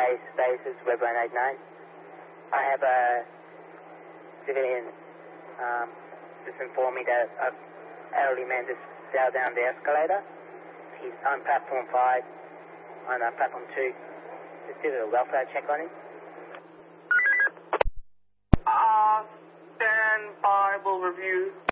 base status, Webber 89. I have a civilian just informed me that an elderly man just fell down the escalator. He's on platform 5, on platform 2. Just did a welfare check on him. Stand by, we'll review.